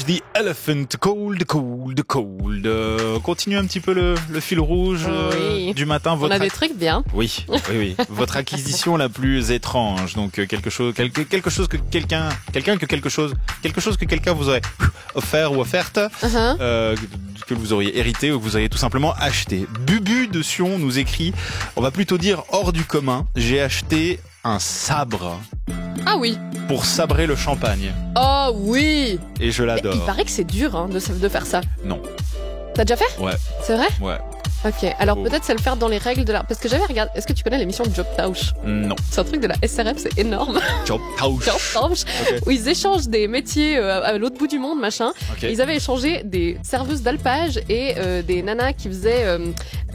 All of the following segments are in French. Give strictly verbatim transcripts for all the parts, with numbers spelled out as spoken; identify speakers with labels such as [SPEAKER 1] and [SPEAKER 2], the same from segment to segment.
[SPEAKER 1] Rouge, The Elephant, Cold, Cold, Cold. Euh, continue un petit peu le, le fil rouge euh,
[SPEAKER 2] oui.
[SPEAKER 1] du matin.
[SPEAKER 2] Votre On a des trucs bien.
[SPEAKER 1] Oui, oui, oui. Votre acquisition la plus étrange. Donc euh, quelque chose, quelque, quelque chose que quelqu'un, quelqu'un que quelque chose, quelque chose que quelqu'un vous aurait offert ou offerte, uh-huh. euh, que vous auriez hérité ou que vous auriez tout simplement acheté. Bubu de Sion nous écrit, on va plutôt dire hors du commun. J'ai acheté un sabre.
[SPEAKER 2] Ah oui.
[SPEAKER 1] Pour sabrer le champagne.
[SPEAKER 2] Oh oui.
[SPEAKER 1] Et je l'adore.
[SPEAKER 2] Mais il paraît que c'est dur hein, de, de faire ça.
[SPEAKER 1] Non.
[SPEAKER 2] T'as déjà fait?
[SPEAKER 1] Ouais.
[SPEAKER 2] C'est vrai?
[SPEAKER 1] Ouais.
[SPEAKER 2] Ok, alors
[SPEAKER 1] oh.
[SPEAKER 2] peut-être c'est le faire dans les règles de la... Parce que j'avais regardé... Est-ce que tu connais l'émission Job Tausch?
[SPEAKER 1] Non.
[SPEAKER 2] C'est un truc de la S R F, c'est énorme.
[SPEAKER 1] Job Tausch.
[SPEAKER 2] Job Tausch. Okay. Où ils échangent des métiers euh, à l'autre bout du monde, machin. Okay. Ils avaient échangé des serveuses d'alpage et euh, des nanas qui faisaient... Euh,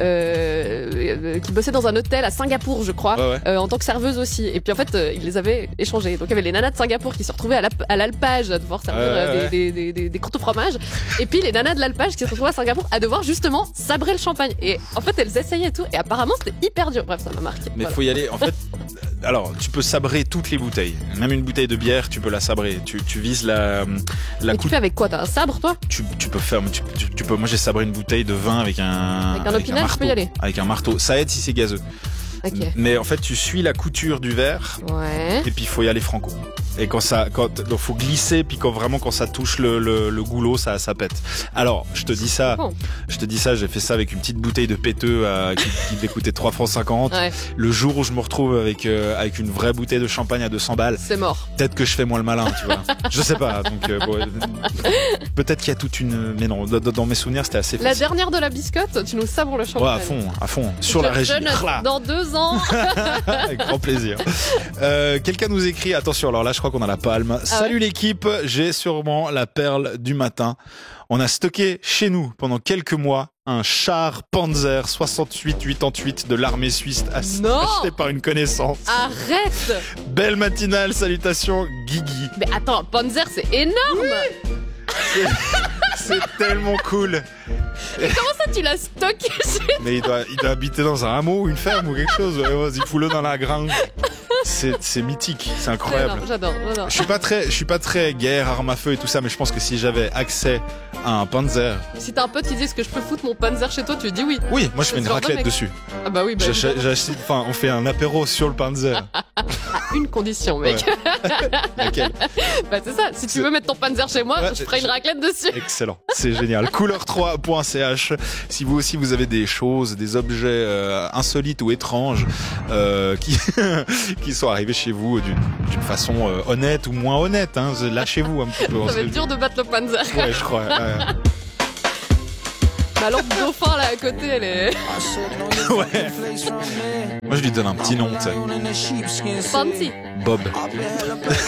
[SPEAKER 2] euh, qui bossaient dans un hôtel à Singapour, je crois,
[SPEAKER 1] ouais, ouais.
[SPEAKER 2] Euh, en tant que serveuse aussi. Et puis en fait, euh, ils les avaient échangés. Donc il y avait les nanas de Singapour qui se retrouvaient à, à l'alpage à devoir servir
[SPEAKER 1] ouais, ouais.
[SPEAKER 2] Des, des, des, des croûtes au fromage. Et puis les nanas de l'alpage qui se retrouvaient à Singapour à devoir justement sabrer le champagne. Et en fait, elles essayaient et tout. Et apparemment, c'était hyper dur. Bref, ça m'a marqué.
[SPEAKER 1] Mais
[SPEAKER 2] voilà.
[SPEAKER 1] faut y aller. En fait, alors, tu peux sabrer toutes les bouteilles. Même une bouteille de bière, tu peux la sabrer. Tu, tu vises la, la.
[SPEAKER 2] Mais tu fais avec quoi? T'as un sabre, toi?
[SPEAKER 1] Tu, tu peux faire. Tu, tu, tu peux. Moi, j'ai sabré une bouteille de vin avec un.
[SPEAKER 2] Avec un opinel, tu peux y aller.
[SPEAKER 1] Avec un marteau. Ça aide si c'est gazeux.
[SPEAKER 2] Okay.
[SPEAKER 1] Mais en fait, tu suis la couture du verre.
[SPEAKER 2] Ouais.
[SPEAKER 1] Et puis, il faut y aller franco. Et quand ça, quand, donc faut glisser, puis quand vraiment quand ça touche le, le, le goulot, ça, ça pète. Alors, je te dis ça,
[SPEAKER 2] bon.
[SPEAKER 1] je te dis ça, j'ai fait ça avec une petite bouteille de péteux euh, qui, qui devait coûter trois francs cinquante.
[SPEAKER 2] Ouais.
[SPEAKER 1] Le jour où je me retrouve avec euh, avec une vraie bouteille de champagne à deux cents balles,
[SPEAKER 2] c'est mort.
[SPEAKER 1] Peut-être que je fais moins le malin, tu vois. Je sais pas. Donc, euh, bon, peut-être qu'il y a toute une, mais non, dans mes souvenirs, c'était assez facile.
[SPEAKER 2] La dernière de la biscotte, tu nous sabres le champagne.
[SPEAKER 1] Ouais, à fond, à fond, sur
[SPEAKER 2] je
[SPEAKER 1] la régie.
[SPEAKER 2] Dans deux ans.
[SPEAKER 1] Avec grand plaisir. Euh, quelqu'un nous écrit, attention, alors là, je crois qu'on a la palme. Ah Salut ouais. l'équipe, j'ai sûrement la perle du matin. On a stocké chez nous pendant quelques mois un char Panzer soixante-huit quatre-vingt-huit de l'armée suisse acheté par une connaissance.
[SPEAKER 2] Arrête.
[SPEAKER 1] Belle matinale, salutations, Guigui.
[SPEAKER 2] Mais attends, Panzer c'est énorme.
[SPEAKER 1] Oui. C'est, c'est tellement cool.
[SPEAKER 2] Mais comment ça tu l'as stocké chez...
[SPEAKER 1] Mais il doit, il doit habiter dans un hameau ou une ferme ou quelque chose. Vas-y, fous-le dans la grange. C'est, c'est mythique, c'est incroyable.
[SPEAKER 2] Non, j'adore, j'adore.
[SPEAKER 1] Je suis pas très, je suis pas très guerre, arme à feu et tout ça, mais je pense que si j'avais accès à un Panzer.
[SPEAKER 2] Si t'as un pote qui dit est-ce que je peux foutre mon Panzer chez toi, tu dis oui.
[SPEAKER 1] Oui, moi je fais une raclette dessus.
[SPEAKER 2] Ah bah oui, bah
[SPEAKER 1] j'achète, j'achète, enfin, on fait un apéro sur le Panzer.
[SPEAKER 2] À une condition, mec.
[SPEAKER 1] Ouais. Laquelle?
[SPEAKER 2] Bah c'est ça, si tu c'est... veux mettre ton Panzer chez moi, ouais, je ferai une raclette dessus.
[SPEAKER 1] Excellent, c'est génial. couleur trois point c h. Si vous aussi vous avez des choses, des objets euh, insolites ou étranges euh, qui qui sont arrivés chez vous d'une, d'une façon euh, honnête ou moins honnête, hein, lâchez-vous un petit peu.
[SPEAKER 2] Ça va être dur de battre le Panzer.
[SPEAKER 1] Ouais, je crois. Ouais.
[SPEAKER 2] Ma lampe dauphin là à côté, elle est.
[SPEAKER 1] Ouais. Moi je lui donne un petit nom, tu sais.
[SPEAKER 2] Fancy.
[SPEAKER 1] Bob.